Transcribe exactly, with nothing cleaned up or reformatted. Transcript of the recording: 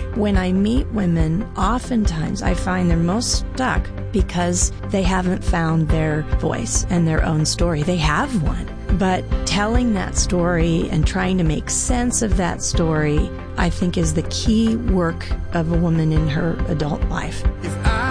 When I meet women, oftentimes I find they're most stuck because they haven't found their voice and their own story. They have one, but telling that story and trying to make sense of that story, I think, is the key work of a woman in her adult life. If I